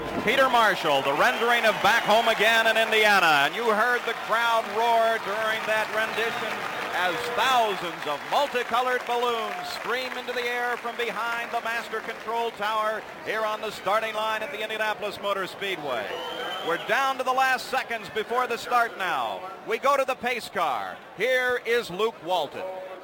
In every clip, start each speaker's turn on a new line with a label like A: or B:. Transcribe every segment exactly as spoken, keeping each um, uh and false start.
A: Peter Marshall, the rendering of Back Home Again in Indiana. And you heard the crowd roar during that rendition as thousands of multicolored balloons stream into the air from behind the master control tower here on the starting line at the Indianapolis Motor Speedway. We're down to the last seconds before the start now. We go to the pace car. Here is Luke Walton.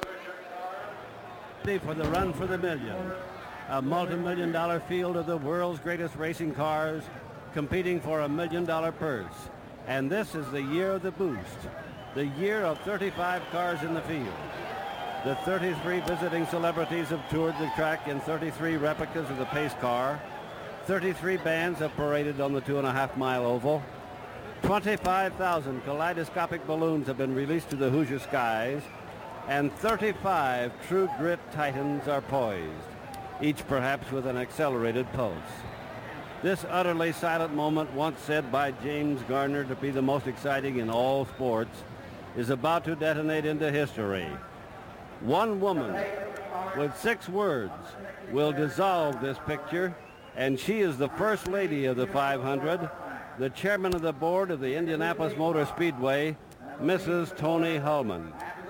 B: For the run for the million. A multi-million dollar field of the world's greatest racing cars competing for a million dollar purse. And this is the year of the boost, the year of thirty-five cars in the field. The thirty-three visiting celebrities have toured the track in thirty-three replicas of the pace car. thirty-three bands have paraded on the two and a half mile oval. twenty-five thousand kaleidoscopic balloons have been released to the Hoosier skies. And thirty-five true grit titans are poised, each perhaps with an accelerated pulse. This utterly silent moment, once said by James Garner to be the most exciting in all sports, is about to detonate into history. One woman with six words will dissolve this picture, and she is the first lady of the five hundred, the chairman of the board of the Indianapolis Motor Speedway, Missus Toni Hullman.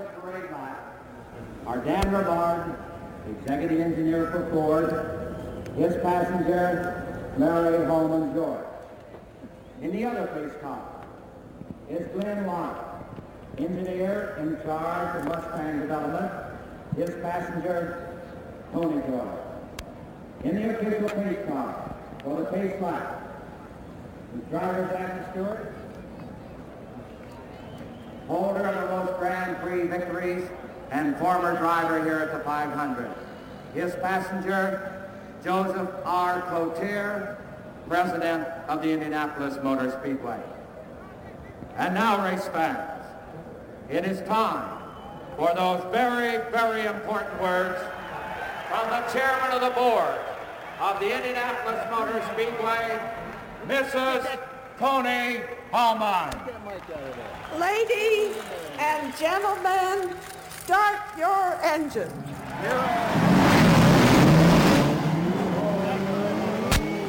C: Our Dan Rivard, executive engineer for Ford, his passenger, Mary Holman George. In the other pace car is Glenn Lott, engineer in charge of Mustang development, his passenger, Tony George. In the official pace car for the pace lap, the driver Zach Stewart, holder of the most Grand Prix victories, and former driver here at the five hundred. His passenger, Joseph R. Cloutier, president of the Indianapolis Motor Speedway. And now, race fans, it is time for those very, very important words from the chairman of the board of the Indianapolis Motor Speedway, Missus Toni Hullman.
D: Ladies and gentlemen, start your engines.